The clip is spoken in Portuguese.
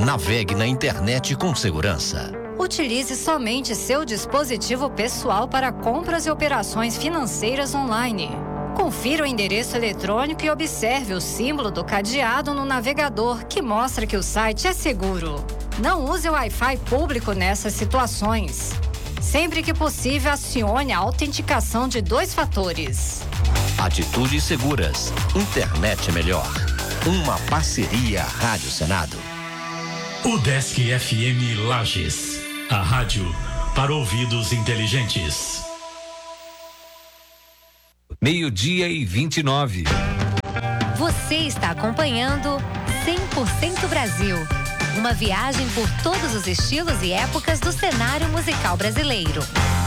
Navegue na internet com segurança. Utilize somente seu dispositivo pessoal para compras e operações financeiras online. Confira o endereço eletrônico e observe o símbolo do cadeado no navegador, que mostra que o site é seguro. Não use o Wi-Fi público nessas situações. Sempre que possível, acione a autenticação de 2 fatores. Atitudes seguras. Internet melhor. Uma parceria Rádio Senado. UDESC FM Lages. A rádio para ouvidos inteligentes. 12:29. Você está acompanhando 100% Brasil. Uma viagem por todos os estilos e épocas do cenário musical brasileiro.